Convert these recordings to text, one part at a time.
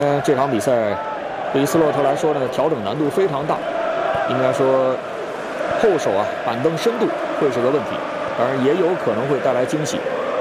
这场比赛对于斯洛特来说呢，调整难度非常大，应该说后手啊板凳深度会是个问题，当然也有可能会带来惊喜。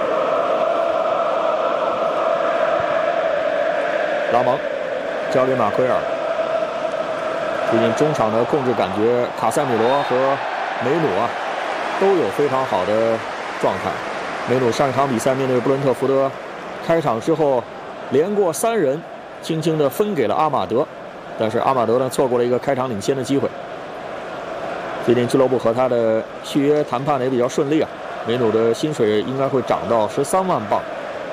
拉蒙交给马奎尔，最近中场的控制感觉，卡塞米罗和梅努啊都有非常好的状态。梅努上一场比赛面对布伦特福德，开场之后连过3人，轻轻地分给了阿马德，但是阿马德呢错过了一个开场领先的机会。最近俱乐部和他的续约谈判呢也比较顺利啊，梅努的薪水应该会涨到13万镑，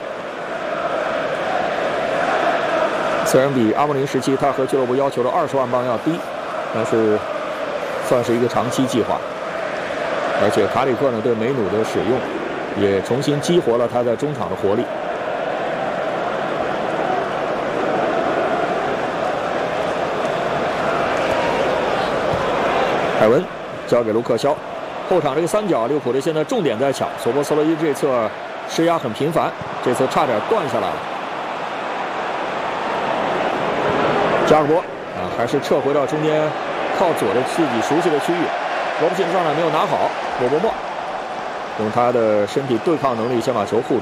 虽然比阿莫林时期他和俱乐部要求的20万镑要低，但是算是一个长期计划。而且卡里克呢对梅努的使用也重新激活了他在中场的活力。海文交给卢克肖，后场这个三角，利物浦队现在重点在抢，索波斯洛伊这侧施压很频繁，这次差点断下来了。加尔博啊，还是撤回到中间靠左的自己熟悉的区域，罗伯逊上来没有拿好，莫伯莫用他的身体对抗能力先把球护住。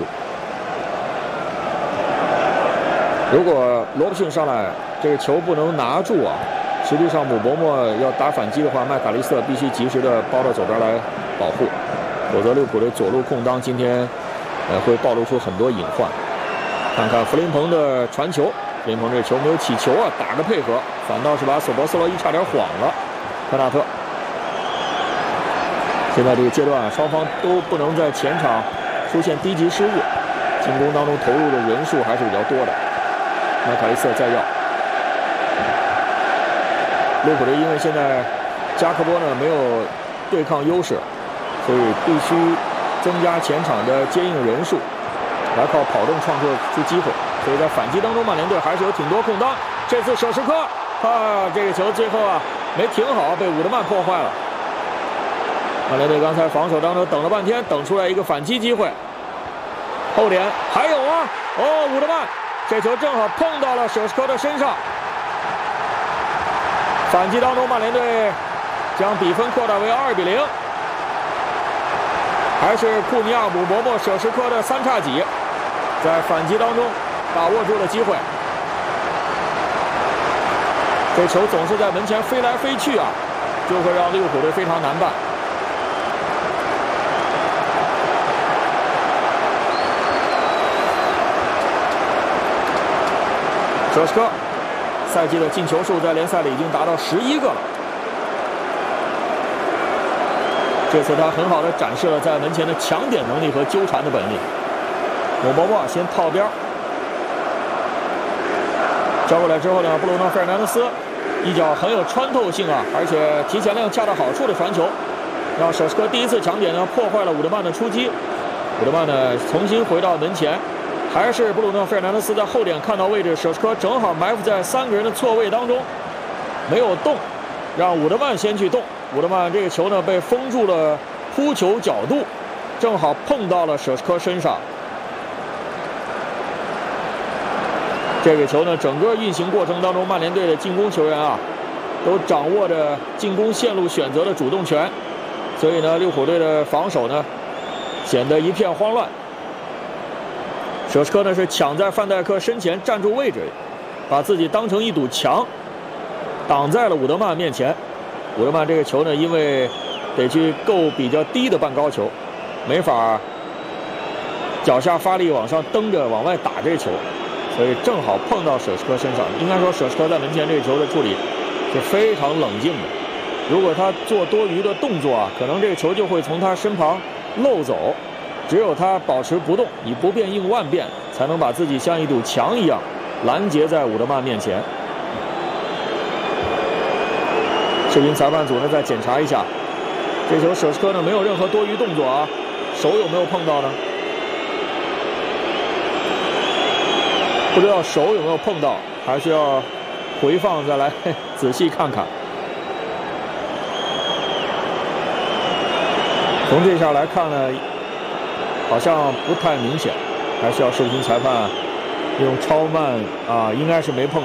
如果罗伯逊上来这个球不能拿住啊，实际上姆伯莫要打反击的话，麦卡利斯特必须及时的包到左边来保护，否则利物浦的左路空当今天会暴露出很多隐患。看看弗林彭的传球，弗林彭这球没有起球啊，打个配合，反倒是把索博斯洛伊差点晃了。科纳特，现在这个阶段双方都不能在前场出现低级失误，进攻当中投入的人数还是比较多的。麦卡利斯特再要。利物浦队因为现在加克波呢没有对抗优势，所以必须增加前场的接应人数，来靠跑动创造出机会。所以在反击当中，曼联队还是有挺多空当。这次舍什科啊，这个球最后啊没停好，被伍德曼破坏了。曼联队刚才防守当中等了半天，等出来一个反击机会。后点还有啊，伍德曼这球正好碰到了舍什科的身上。反击当中，曼联队将比分扩大为2-0，还是库尼亚、姆伯莫、舍什科的三叉戟，在反击当中把握住了机会。这球总是在门前飞来飞去啊，就会让利物浦队非常难办。舍什科赛季的进球数在联赛里已经达到11个了。这次他很好的展示了在门前的抢点能力和纠缠的本领。姆伯莫先套边，交过来之后呢，布鲁诺·费尔南德斯一脚很有穿透性啊，而且提前量恰到好处的传球，让舍什科第一次抢点呢破坏了伍德曼的出击。伍德曼呢重新回到门前。还是布鲁诺·费尔南德斯在后点看到位置，舍什科正好埋伏在3个人的错位当中，没有动，让伍德曼先去动。伍德曼这个球呢被封住了扑球角度，正好碰到了舍什科身上。这个球呢整个运行过程当中，曼联队的进攻球员啊都掌握着进攻线路选择的主动权，所以呢利物浦队的防守呢显得一片慌乱。舍什科呢是抢在范戴克身前站住位置，把自己当成一堵墙，挡在了伍德曼面前。伍德曼这个球呢，因为得去够比较低的半高球，没法脚下发力往上蹬着往外打这个球，所以正好碰到舍什科身上。应该说舍什科在门前这个球的处理是非常冷静的，如果他做多余的动作啊，可能这个球就会从他身旁漏走。只有他保持不动，以不变应万变，才能把自己像一堵墙一样拦截在伍德曼面前。视频裁判组呢再检查一下，这球舍什科呢没有任何多余动作啊，手有没有碰到呢？不知道手有没有碰到，还是要回放再来仔细看看。从这下来看呢，好像不太明显，还是要视频裁判用超慢啊，应该是没碰。